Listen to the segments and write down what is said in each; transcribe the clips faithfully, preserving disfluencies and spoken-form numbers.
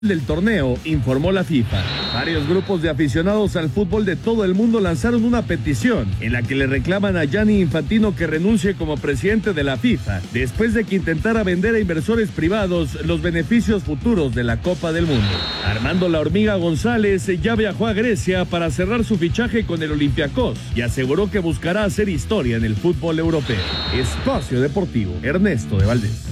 del torneo, informó la FIFA. Varios grupos de aficionados al fútbol de todo el mundo lanzaron una petición en la que le reclaman a Gianni Infantino que renuncie como presidente de la FIFA, después de que intentara vender a inversores privados los beneficios futuros de la Copa del Mundo. Armando La Hormiga González ya viajó a Grecia para cerrar su fichaje con el Olympiacos y aseguró que buscará hacer historia en el fútbol europeo. Espacio Deportivo, Ernesto de Valdés.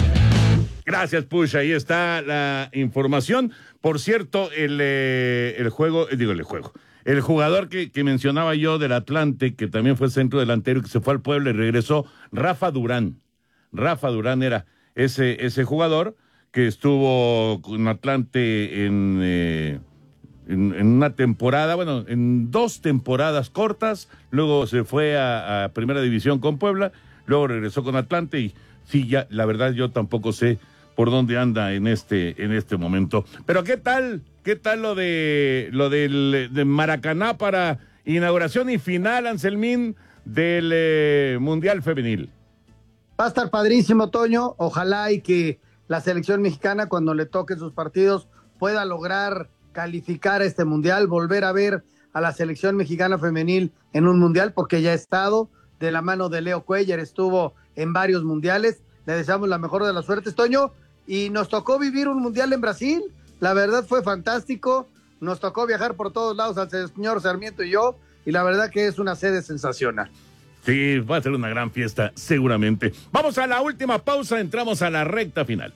Gracias, Push. Ahí está la información. Por cierto, el, eh, el juego, eh, digo, el juego, el jugador que, que mencionaba yo del Atlante, que también fue centro delantero y que se fue al Puebla y regresó, Rafa Durán. Rafa Durán era ese, ese jugador que estuvo con Atlante en, eh, en, en una temporada, bueno, en dos temporadas cortas, luego se fue a, a Primera División con Puebla, luego regresó con Atlante y sí, ya, la verdad yo tampoco sé por dónde anda en este en este momento. Pero qué tal, qué tal lo de lo del de Maracaná para inauguración y final, Anselmín, del eh, Mundial Femenil. Va a estar padrísimo, Toño. Ojalá y que la selección mexicana, cuando le toquen sus partidos, pueda lograr calificar a este Mundial, volver a ver a la selección mexicana femenil en un Mundial, porque ya ha estado de la mano de Leo Cuellar, estuvo en varios mundiales. Le deseamos la mejor de las suertes, Toño, y nos tocó vivir un mundial en Brasil. La verdad fue fantástico. Nos tocó viajar por todos lados al señor Sarmiento y yo, y la verdad que es una sede sensacional. Sí, va a ser una gran fiesta, seguramente. Vamos a la última pausa, entramos a la recta final.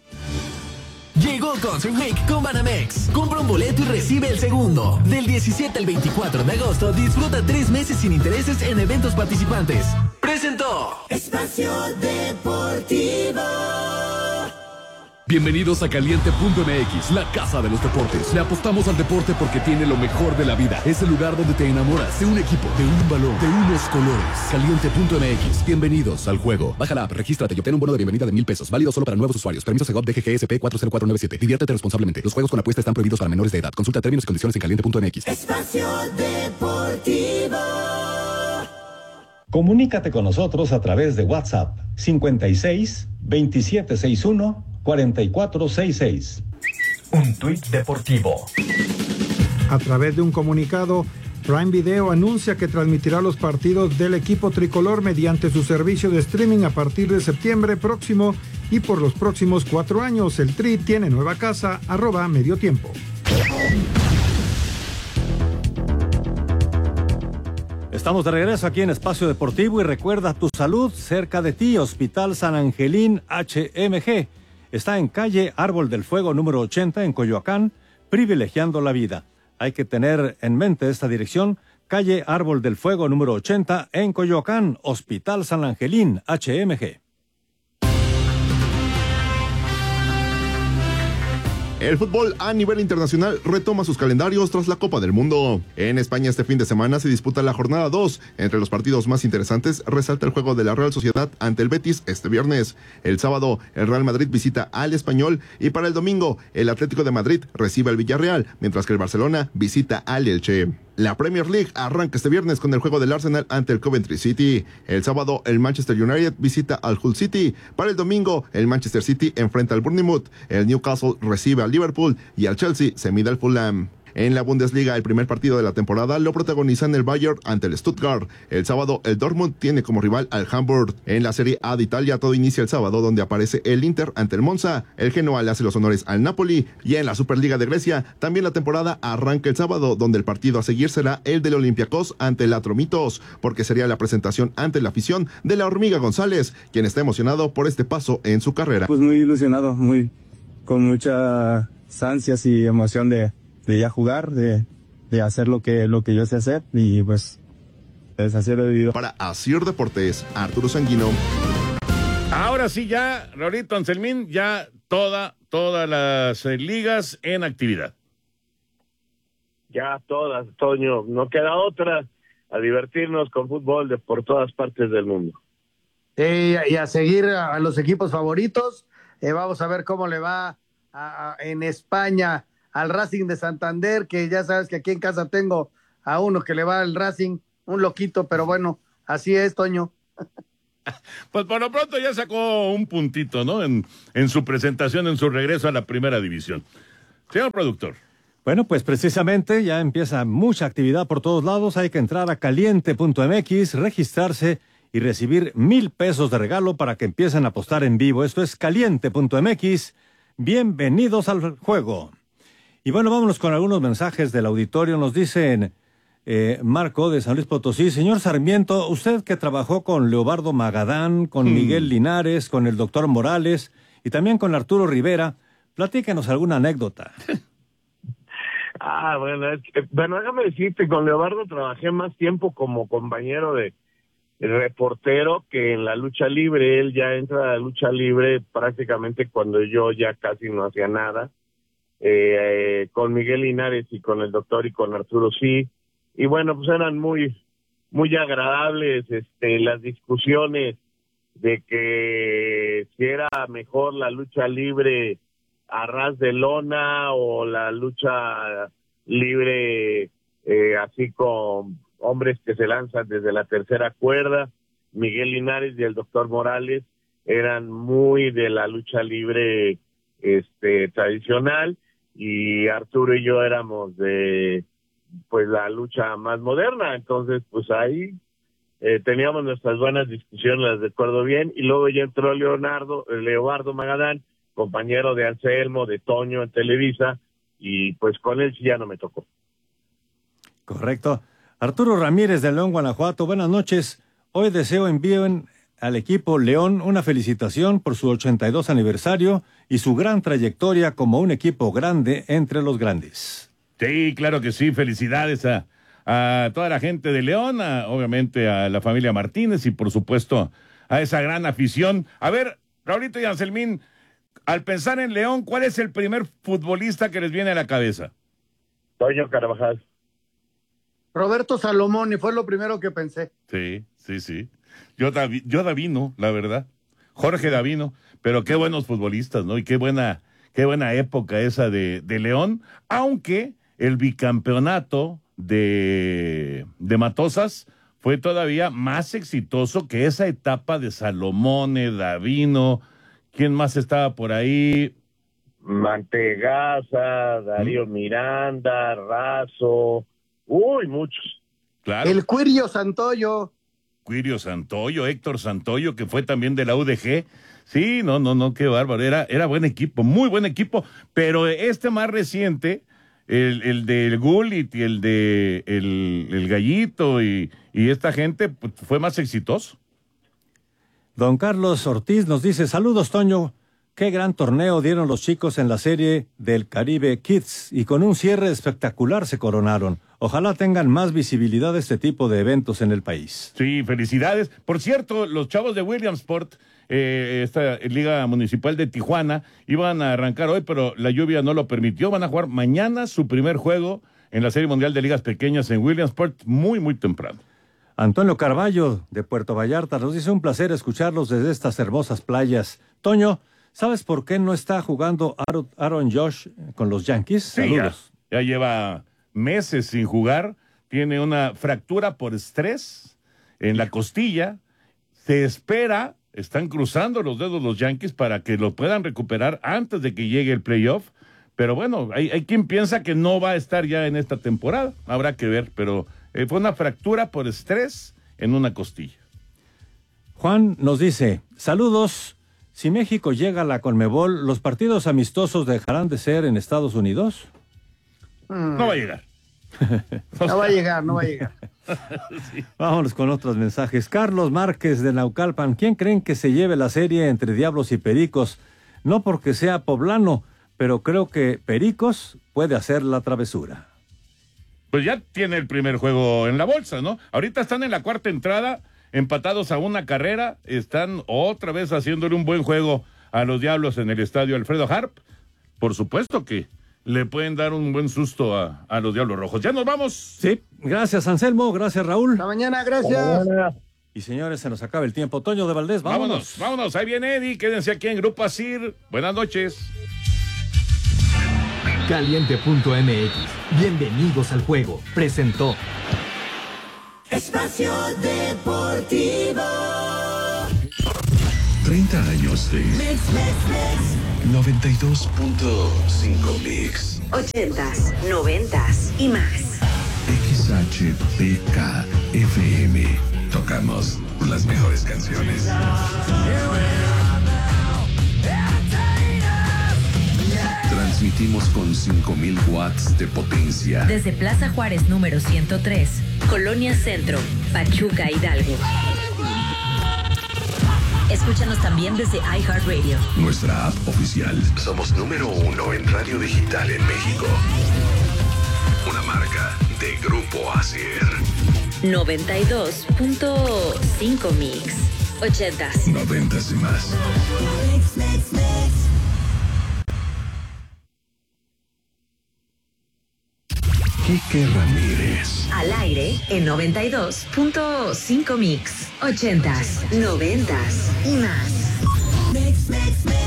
Llegó Concert Week con Banamex. Compra un boleto y recibe el segundo. Del diecisiete al veinticuatro de agosto, disfruta tres meses sin intereses en eventos participantes. Presentó Espacio Deportivo. Bienvenidos a Caliente punto M X, la casa de los deportes. Le apostamos al deporte porque tiene lo mejor de la vida. Es el lugar donde te enamoras de un equipo, de un balón, de unos colores. Caliente punto M X. Bienvenidos al juego. Baja la app, regístrate y obtén un bono de bienvenida de mil pesos. Válido solo para nuevos usuarios. Permiso Segov D G G S P cuatro cero cuatro nueve siete. Diviértete responsablemente. Los juegos con apuesta están prohibidos para menores de edad. Consulta términos y condiciones en caliente punto M X. Espacio Deportivo. Comunícate con nosotros a través de WhatsApp cincuenta y seis, veintisiete sesenta y uno, cuarenta y cuatro sesenta y seis. Un tuit deportivo. A través de un comunicado, Prime Video anuncia que transmitirá los partidos del equipo tricolor mediante su servicio de streaming a partir de septiembre próximo y por los próximos cuatro años. El Tri tiene nueva casa, arroba medio tiempo. Estamos de regreso aquí en Espacio Deportivo y recuerda tu salud cerca de ti. Hospital San Angelín H M G está en calle Árbol del Fuego número ochenta en Coyoacán, privilegiando la vida. Hay que tener en mente esta dirección, calle Árbol del Fuego número ochenta en Coyoacán, Hospital San Angelín H M G. El fútbol a nivel internacional retoma sus calendarios tras la Copa del Mundo. En España este fin de semana se disputa la jornada dos. Entre los partidos más interesantes resalta el juego de la Real Sociedad ante el Betis este viernes. El sábado el Real Madrid visita al Español y para el domingo el Atlético de Madrid recibe al Villarreal, mientras que el Barcelona visita al Elche. La Premier League arranca este viernes con el juego del Arsenal ante el Coventry City. El sábado, el Manchester United visita al Hull City. Para el domingo, el Manchester City enfrenta al Bournemouth. El Newcastle recibe al Liverpool y al Chelsea se mide al Fulham. En la Bundesliga, el primer partido de la temporada lo protagonizan el Bayern ante el Stuttgart. El sábado, el Dortmund tiene como rival al Hamburg. En la Serie A de Italia, todo inicia el sábado, donde aparece el Inter ante el Monza. El Genoa le hace los honores al Napoli. Y en la Superliga de Grecia, también la temporada arranca el sábado, donde el partido a seguir será el del Olympiacos ante el Atromitos, porque sería la presentación ante la afición de la Hormiga González, quien está emocionado por este paso en su carrera. Pues muy ilusionado, muy con muchas ansias y emoción de de ya jugar, de, de hacer lo que, lo que yo sé hacer y pues es hacer el video. Para Asir Deportes, Arturo Sanguino. Ahora sí ya, Raulito Anselmín, ya toda, todas las eh, ligas en actividad. Ya todas, Toño, no queda otra, a divertirnos con fútbol de por todas partes del mundo. Eh, y a seguir a, a los equipos favoritos, eh, vamos a ver cómo le va a, a, en España al Racing de Santander, que ya sabes que aquí en casa tengo a uno que le va al Racing, un loquito, pero bueno, así es, Toño. Pues por lo pronto ya sacó un puntito, ¿no? En, en su presentación, en su regreso a la primera división. Señor productor. Bueno, pues precisamente ya empieza mucha actividad por todos lados. Hay que entrar a caliente punto m x, registrarse y recibir mil pesos de regalo para que empiecen a apostar en vivo. Esto es caliente punto m x. Bienvenidos al juego. Y bueno, vámonos con algunos mensajes del auditorio. Nos dicen eh, Marco de San Luis Potosí. Señor Sarmiento, usted que trabajó con Leobardo Magadán, con hmm. Miguel Linares, con el doctor Morales y también con Arturo Rivera, platíquenos alguna anécdota. Ah, bueno, es que, bueno, déjame decirte, con Leobardo trabajé más tiempo como compañero de, de reportero que en la lucha libre. Él ya entra a la lucha libre prácticamente cuando yo ya casi no hacía nada. Eh, eh, con Miguel Linares y con el doctor y con Arturo sí. Y bueno, pues eran muy, muy agradables este, las discusiones de que si era mejor la lucha libre a ras de lona o la lucha libre eh, así con hombres que se lanzan desde la tercera cuerda. Miguel Linares y el doctor Morales eran muy de la lucha libre este tradicional y Arturo y yo éramos de pues la lucha más moderna. Entonces pues ahí eh, teníamos nuestras buenas discusiones, las recuerdo bien, y luego ya entró Leonardo, Leobardo Magadán, compañero de Anselmo, de Toño en Televisa, y pues con él sí ya no me tocó. Correcto. Arturo Ramírez de León, Guanajuato, buenas noches. Hoy deseo envíen al equipo León una felicitación por su ochenta y dos aniversario y su gran trayectoria como un equipo grande entre los grandes. Sí, claro que sí, felicidades a, a toda la gente de León, a, obviamente a la familia Martínez y por supuesto a esa gran afición. A ver, Raulito y Anselmín, al pensar en León, ¿cuál es el primer futbolista que les viene a la cabeza? Toño Carvajal. Roberto Salomón, y fue lo primero que pensé. Sí, sí, sí. Yo, Davi, yo Davino, la verdad. Jorge Davino, pero qué buenos futbolistas, ¿no? Y qué buena, qué buena época esa de, de León, aunque el bicampeonato de, de Matosas fue todavía más exitoso que esa etapa de Salomone, Davino. ¿Quién más estaba por ahí? Mantegaza, Darío ¿Mm? Miranda, Razo, uy, muchos. Claro. El Cuirio Santoyo. Cuirio Santoyo, Héctor Santoyo, que fue también de la U D G. Sí, no, no, no, qué bárbaro. Era, era buen equipo, muy buen equipo. Pero este más reciente, el, el del Gullit y el de el, el Gallito y, y esta gente, pues, fue más exitoso. Don Carlos Ortiz nos dice, saludos Toño, qué gran torneo dieron los chicos en la serie del Caribe Kids y con un cierre espectacular se coronaron. Ojalá tengan más visibilidad este tipo de eventos en el país. Sí, felicidades. Por cierto, los chavos de Williamsport, eh, esta Liga Municipal de Tijuana, iban a arrancar hoy, pero la lluvia no lo permitió. Van a jugar mañana su primer juego en la Serie Mundial de Ligas Pequeñas en Williamsport, muy, muy temprano. Antonio Carballo, de Puerto Vallarta, nos dice un placer escucharlos desde estas hermosas playas. Toño, ¿sabes por qué no está jugando Aaron Josh con los Yankees? Sí, Saludos. Ya, ya lleva meses sin jugar, tiene una fractura por estrés en la costilla, se espera, están cruzando los dedos los Yankees para que lo puedan recuperar antes de que llegue el playoff, pero bueno, hay, hay quien piensa que no va a estar ya en esta temporada, habrá que ver, pero eh, fue una fractura por estrés en una costilla. Juan nos dice, saludos, si México llega a la Conmebol, ¿los partidos amistosos dejarán de ser en Estados Unidos? No va a llegar. No va a llegar, no va a llegar. Sí. Vámonos con otros mensajes. Carlos Márquez de Naucalpan, ¿quién creen que se lleve la serie entre Diablos y Pericos? No porque sea poblano, pero creo que Pericos puede hacer la travesura. Pues ya tiene el primer juego en la bolsa, ¿no? Ahorita están en la cuarta entrada, empatados a una carrera, están otra vez haciéndole un buen juego a los Diablos en el estadio Alfredo Harp. Por supuesto que le pueden dar un buen susto a, a los Diablos Rojos. ¿Ya nos vamos? Sí, gracias Anselmo, gracias Raúl. Hasta mañana, gracias. Mañana. Y señores, se nos acaba el tiempo. Toño de Valdés, vámonos. Vámonos, vámonos, ahí viene Eddie, quédense aquí en Grupo Asir. Buenas noches. Caliente punto m x. Bienvenidos al juego. Presentó Espacio Deportivo. treinta años de... Mix, mix, mix. noventa y dos punto cinco Mix. Ochentas, noventas y más. X H P K F M. Tocamos las mejores canciones. Transmitimos con cinco mil watts de potencia. Desde Plaza Juárez número ciento tres, Colonia Centro, Pachuca, Hidalgo. Escúchanos también desde iHeartRadio. Nuestra app oficial. Somos número uno en radio digital en México. Una marca de Grupo Asier. noventa y dos punto cinco Mix. Ochentas. Noventas y más. Mix, mix, mix. Quique Ramírez. Al aire en noventa y dos punto cinco Mix. Ochentas, noventas y más. Mix, mix, mix.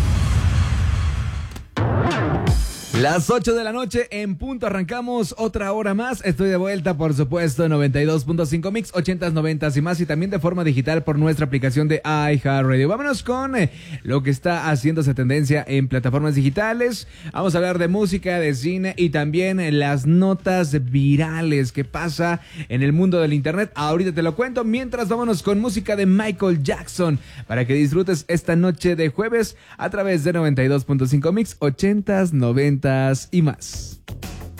Las ocho de la noche en punto, arrancamos otra hora más. Estoy de vuelta, por supuesto, noventa y dos punto cinco Mix, ochentas, noventas y más, y también de forma digital por nuestra aplicación de iHeartRadio. Vámonos con eh, lo que está haciéndose tendencia en plataformas digitales. Vamos a hablar de música, de cine y también eh, las notas virales que pasa en el mundo del internet. Ahorita te lo cuento. Mientras, vámonos con música de Michael Jackson para que disfrutes esta noche de jueves a través de noventa y dos punto cinco Mix, ochentas, noventas y más.